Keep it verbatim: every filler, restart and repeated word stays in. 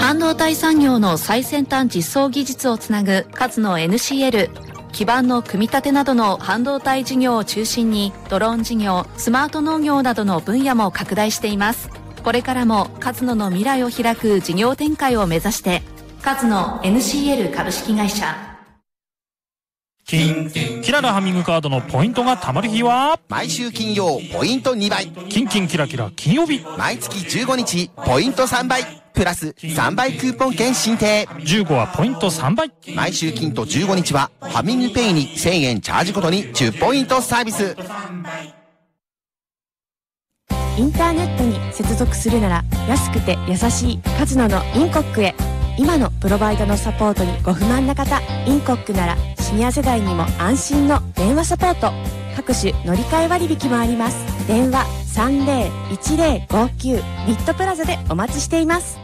半導体産業の最先端実装技術をつなぐ勝野 エヌシーエル、基板の組み立てなどの半導体事業を中心にドローン事業、スマート農業などの分野も拡大しています。これからも勝野の未来を開く事業展開を目指して勝野 エヌシーエル 株式会社。 キンキララハミングカードのポイントが貯まる日は毎週金曜ポイントにばい、 キンキンキラキラ金曜日、 毎月じゅうごにちポイントさんばいプラスさんばいクーポン券申請、 じゅうごはポイントさんばい、 毎週金とじゅうごにちはハミングペイにせんえんチャージごとにじゅうポイントサービス。 インターネットに接続するなら安くて優しいカズノのインコックへ。今のプロバイダのサポートにご不満な方、インコックならシニア世代にも安心の電話サポート、各種乗り換え割引もあります。電話 さんぜろいちぜろごきゅう ニットプラザでお待ちしています。